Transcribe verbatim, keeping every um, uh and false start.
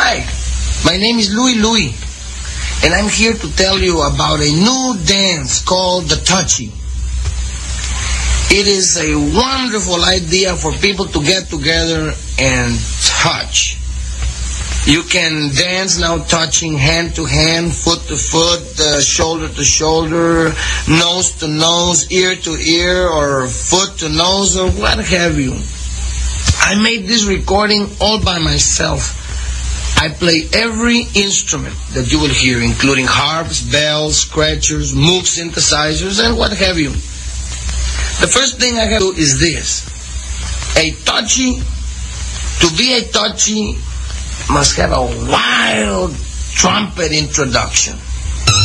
Hi, my name is Louie Louie, and I'm here to tell you about a new dance called the touchy. It is a wonderful idea for people to get together and touch. You can dance now touching hand to hand, foot to foot, uh, shoulder to shoulder, nose to nose, ear to ear, or foot to nose, or what have you. I made this recording all by myself. I play every instrument that you will hear, including harps, bells, scratchers, Moog synthesizers, and what have you. The first thing I have to do is this. A touchy, to be a touchy, must have a wild trumpet introduction.